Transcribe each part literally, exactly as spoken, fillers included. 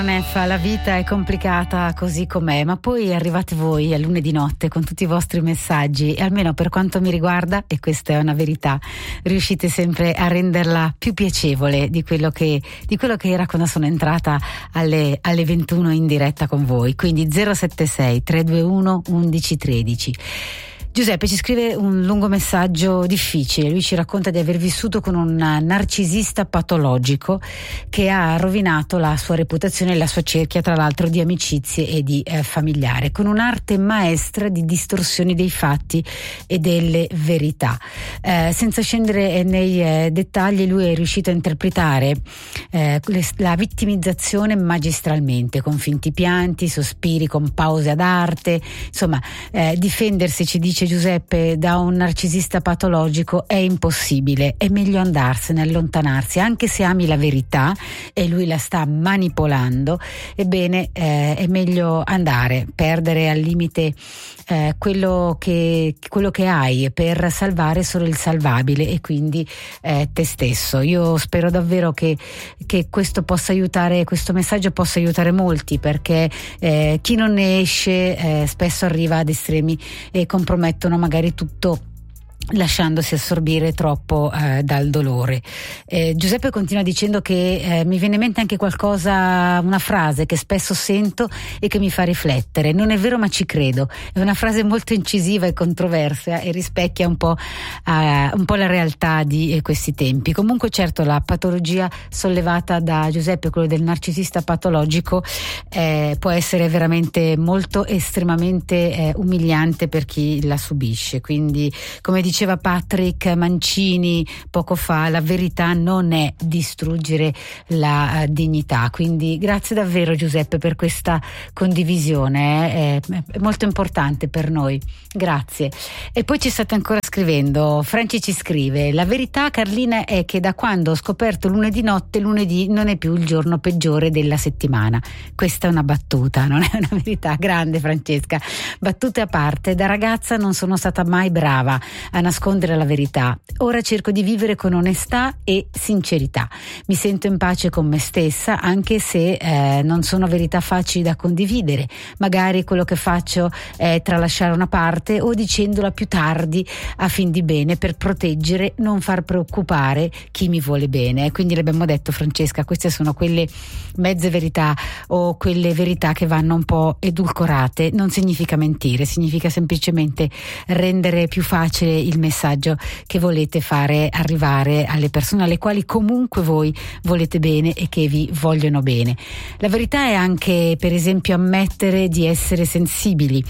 Fa la vita è complicata così com'è, ma poi arrivate voi a lunedì notte con tutti i vostri messaggi e almeno per quanto mi riguarda, e questa è una verità, riuscite sempre a renderla più piacevole di quello che, di quello che era quando sono entrata alle, alle ventuno in diretta con voi. Quindi zero sette sei tre due uno undici tredici. Giuseppe ci scrive un lungo messaggio difficile. Lui ci racconta di aver vissuto con un narcisista patologico che ha rovinato la sua reputazione e la sua cerchia, tra l'altro, di amicizie e di eh, familiare, con un'arte maestra di distorsioni dei fatti e delle verità. Eh, senza scendere nei eh, dettagli, lui è riuscito a interpretare eh, la vittimizzazione magistralmente, con finti pianti, sospiri, con pause ad arte. Insomma, eh, difendersi, ci dice Giuseppe, da un narcisista patologico è impossibile, è meglio andarsene, allontanarsi, anche se ami la verità e lui la sta manipolando. Ebbene, eh, è meglio andare, perdere al limite eh, quello che quello che hai per salvare solo il salvabile, e quindi eh, te stesso. Io spero davvero che, che questo possa aiutare, questo messaggio possa aiutare molti, perché eh, chi non ne esce eh, spesso arriva ad estremi e compromette mettono magari tutto, lasciandosi assorbire troppo eh, dal dolore. Eh, Giuseppe continua dicendo che eh, mi viene in mente anche qualcosa, una frase che spesso sento e che mi fa riflettere. Non è vero, ma ci credo. È una frase molto incisiva e controversa e rispecchia un po', eh, un po' la realtà di eh, questi tempi. Comunque, certo, la patologia sollevata da Giuseppe, quello del narcisista patologico, eh, può essere veramente molto estremamente eh, umiliante per chi la subisce. Quindi, come diceva Patrick Mancini poco fa, la verità non è distruggere la uh, dignità. Quindi grazie davvero, Giuseppe, per questa condivisione, è, è molto importante per noi. Grazie. E poi ci state ancora scrivendo. Franci ci scrive: la verità, Carlina, è che da quando ho scoperto lunedì notte, lunedì non è più il giorno peggiore della settimana. Questa è una battuta, non è una verità. Grande Francesca. Battute a parte, da ragazza non sono stata mai brava a nascondere la verità. Ora cerco di vivere con onestà e sincerità. Mi sento in pace con me stessa, anche se eh, non sono verità facili da condividere. Magari quello che faccio è tralasciare una parte o dicendola più tardi a fin di bene, per proteggere, non far preoccupare chi mi vuole bene. Quindi l'abbiamo detto, Francesca, queste sono quelle mezze verità o quelle verità che vanno un po' edulcorate. Non significa mentire, significa semplicemente rendere più facile il messaggio che volete fare arrivare alle persone alle quali comunque voi volete bene e che vi vogliono bene. La verità è anche, per esempio, ammettere di essere sensibili.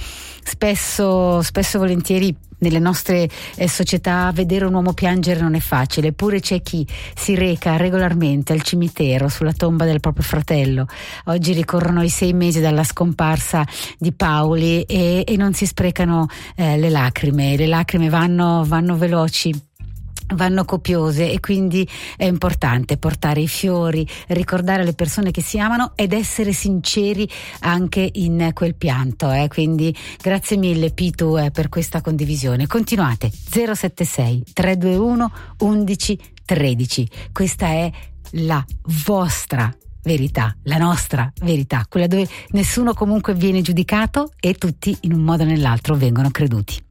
Spesso, spesso volentieri nelle nostre eh, società vedere un uomo piangere non è facile, eppure c'è chi si reca regolarmente al cimitero sulla tomba del proprio fratello. Oggi ricorrono i sei mesi dalla scomparsa di Paoli e, e non si sprecano eh, le lacrime, le lacrime vanno, vanno veloci, vanno copiose, e quindi è importante portare i fiori, ricordare le persone che si amano ed essere sinceri anche in quel pianto, eh. Quindi grazie mille Pitu eh, per questa condivisione. Continuate. Zero sette sei tre due uno undici tredici. Questa è la vostra verità, la nostra verità, quella dove nessuno comunque viene giudicato e tutti in un modo o nell'altro vengono creduti.